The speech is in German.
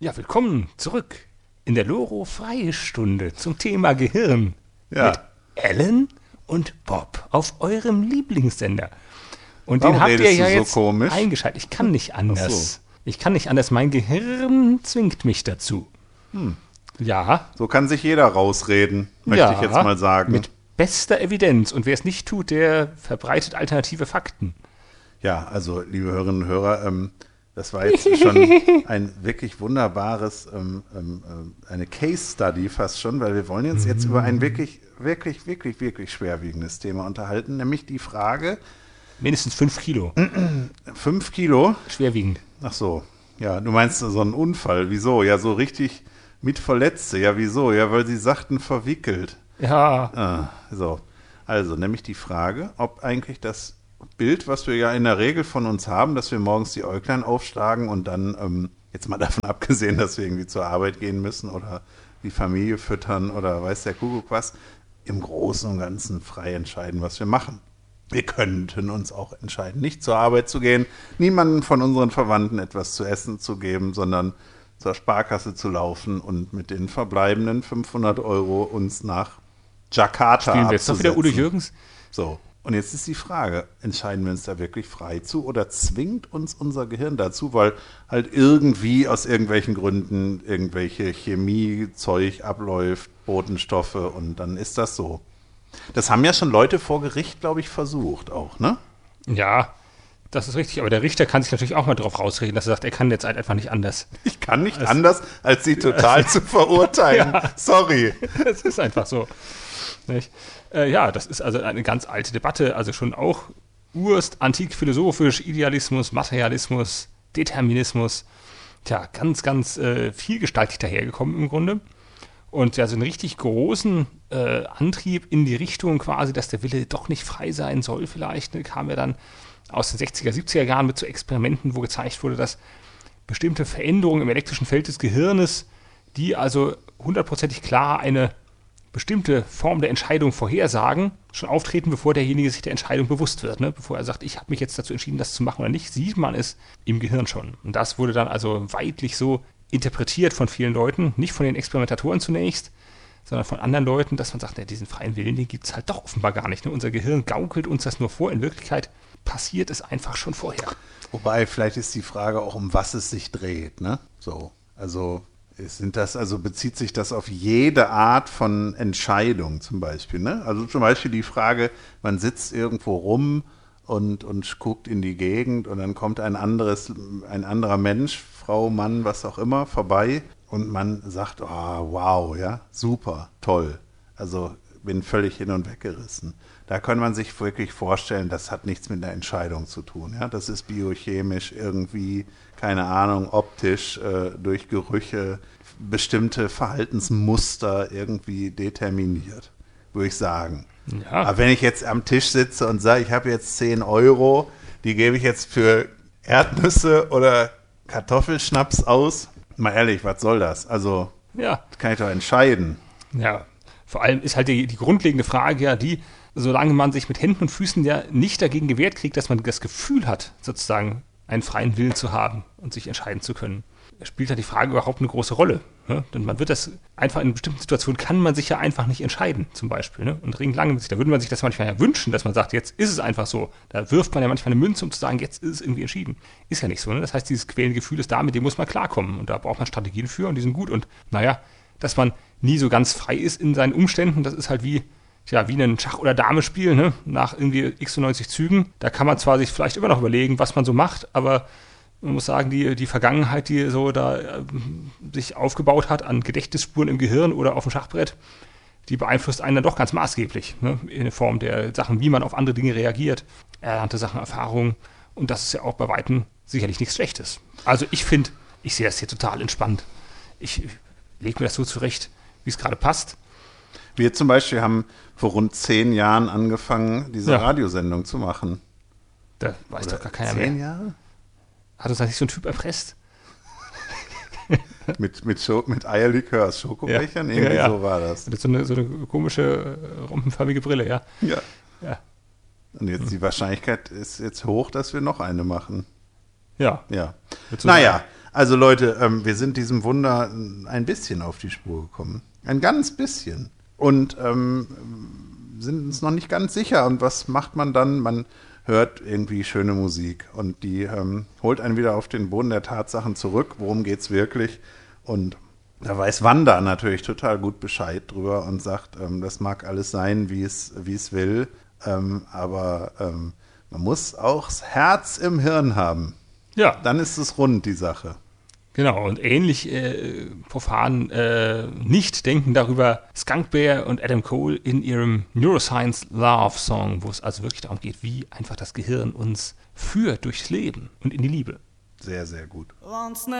Ja, willkommen zurück in der Loro-Freistunde zum Thema Gehirn Ja. mit Ellen und Bob auf eurem Lieblingssender. Und Warum den habt ihr redest ja du so jetzt komisch? eingeschaltet. Ich kann nicht anders. so. Ich kann nicht anders. Mein Gehirn zwingt mich dazu. Ja, So kann sich jeder rausreden, möchte ja, ich jetzt mal sagen. mit bester Evidenz. Und wer es nicht tut, der verbreitet alternative Fakten. Ja, also liebe Hörerinnen und Hörer, das war jetzt schon ein wirklich wunderbares, eine Case Study fast schon, weil wir wollen uns jetzt über ein wirklich schwerwiegendes Thema unterhalten, nämlich die Frage, Mindestens 5 Kilo. 5 Kilo, Schwerwiegend. ach so, ja, du meinst so einen Unfall, wieso? Ja, so richtig mit Verletzte, ja, wieso? Ja, weil sie sagten verwickelt. Ja, So, also nämlich die Frage, ob eigentlich das Bild, was wir ja in der Regel von uns haben, dass wir morgens die Äuglein aufschlagen und dann, jetzt mal davon abgesehen, dass wir irgendwie zur Arbeit gehen müssen oder die Familie füttern oder weiß der Kuckuck was, im Großen und Ganzen frei entscheiden, was wir machen. Wir könnten uns auch entscheiden, nicht zur Arbeit zu gehen, niemandem von unseren Verwandten etwas zu essen zu geben, sondern zur Sparkasse zu laufen und mit den verbleibenden 500 € uns nach Jakarta spielen wir jetzt doch wieder Udo abzusetzen. Jürgens? So, und jetzt ist die Frage, entscheiden wir uns da wirklich frei zu oder zwingt uns unser Gehirn dazu, weil halt irgendwie aus irgendwelchen Gründen irgendwelche Chemiezeug abläuft, Botenstoffe und dann ist das so. Das haben ja schon Leute vor Gericht, glaube ich, versucht auch, ne? Ja, das ist richtig. Aber der Richter kann sich natürlich auch mal drauf rausreden, dass er sagt, er kann jetzt halt einfach nicht anders. Ich kann nicht anders, als sie total zu verurteilen. Ja. Sorry. Das ist einfach so. Nicht? Ja, das ist also eine ganz alte Debatte, also schon auch urst, antik philosophisch, Idealismus, Materialismus, Determinismus. Tja, ganz vielgestaltig dahergekommen im Grunde. Und ja, so einen richtig großen Antrieb in die Richtung quasi, dass der Wille doch nicht frei sein soll vielleicht, ne, kam ja dann aus den 60er, 70er Jahren mit so Experimenten, wo gezeigt wurde, dass bestimmte Veränderungen im elektrischen Feld des Gehirnes, die also hundertprozentig klar eine bestimmte Form der Entscheidung vorhersagen, schon auftreten, bevor derjenige sich der Entscheidung bewusst wird. Ne? Bevor er sagt, ich habe mich jetzt dazu entschieden, das zu machen oder nicht, sieht man es im Gehirn schon. Und das wurde dann also weitlich so interpretiert von vielen Leuten, nicht von den Experimentatoren zunächst, sondern von anderen Leuten, dass man sagt, ja, diesen freien Willen, den gibt es halt doch offenbar gar nicht. Ne? Unser Gehirn gaukelt uns das nur vor. In Wirklichkeit passiert es einfach schon vorher. Wobei, vielleicht ist die Frage auch, um was es sich dreht, ne? So, also bezieht sich das auf jede Art von Entscheidung zum Beispiel, ne? Also zum Beispiel die Frage, man sitzt irgendwo rum und guckt in die Gegend und dann kommt ein anderer Mensch, Frau, Mann, was auch immer, vorbei und man sagt, oh, wow, ja, super, toll. Also bin völlig hin und weggerissen. Da kann man sich wirklich vorstellen, das hat nichts mit einer Entscheidung zu tun. Ja? Das ist biochemisch irgendwie, keine Ahnung, optisch, durch Gerüche, bestimmte Verhaltensmuster irgendwie determiniert, würde ich sagen. Ja. Aber wenn ich jetzt am Tisch sitze und sage, ich habe jetzt 10 €, die gebe ich jetzt für Erdnüsse oder Kartoffelschnaps aus, mal ehrlich, was soll das? Also, Ja. das kann ich doch entscheiden. Ja, vor allem ist halt die grundlegende Frage ja die, solange man sich mit Händen und Füßen ja nicht dagegen gewehrt kriegt, dass man das Gefühl hat, sozusagen einen freien Willen zu haben und sich entscheiden zu können, spielt halt die Frage überhaupt eine große Rolle. Ne? Denn man wird das einfach in bestimmten Situationen kann man sich ja einfach nicht entscheiden, zum Beispiel. Ne? Und ringt lange mit sich. Da würde man sich das manchmal ja wünschen, dass man sagt, jetzt ist es einfach so. Da wirft man ja manchmal eine Münze, um zu sagen, jetzt ist es irgendwie entschieden. Ist ja nicht so. Ne? Das heißt, dieses quälende Gefühl ist da, mit dem muss man klarkommen. Und da braucht man Strategien für und die sind gut. Und naja, dass man nie so ganz frei ist in seinen Umständen, das ist halt wie ein Schach- oder Dame-Spiel, ne? Nach irgendwie x 90 Zügen. Da kann man zwar sich vielleicht immer noch überlegen, was man so macht, aber man muss sagen, die Vergangenheit, die so da sich aufgebaut hat an Gedächtnisspuren im Gehirn oder auf dem Schachbrett, die beeinflusst einen dann doch ganz maßgeblich, ne? In Form der Sachen, wie man auf andere Dinge reagiert, erlernte Sachen, Erfahrungen. Und das ist ja auch bei Weitem sicherlich nichts Schlechtes. Also ich finde, ich sehe das hier total entspannt. Ich lege mir das so zurecht, wie es gerade passt. Wir zum Beispiel haben vor rund 10 Jahren angefangen, diese Radiosendung zu machen. Da weiß doch gar keiner 10 mehr. Jahre? Hat uns da nicht so ein Typ erpresst? Mit Eierlikör aus Schokobechern? Ja. Irgendwie Ja. so war das. So eine komische, rompenförmige Brille, ja. Ja. Ja. Und jetzt die Wahrscheinlichkeit ist jetzt hoch, dass wir noch eine machen. Ja. Ja. Würdest du Naja, sagen? Also Leute, wir sind diesem Wunder ein bisschen auf die Spur gekommen. Ein ganz bisschen. Und sind uns noch nicht ganz sicher. Und was macht man dann? Man hört irgendwie schöne Musik. Und die holt einen wieder auf den Boden der Tatsachen zurück. Worum geht's wirklich? Und da weiß Wanda natürlich total gut Bescheid drüber und sagt, das mag alles sein, wie es will. Aber man muss auch das Herz im Hirn haben. Ja. Dann ist es rund, die Sache. Genau, und ähnlich profan nicht denken darüber Skunk Bear und Adam Cole in ihrem Neuroscience Love Song, wo es also wirklich darum geht, wie einfach das Gehirn uns führt durchs Leben und in die Liebe. Sehr, sehr gut. Once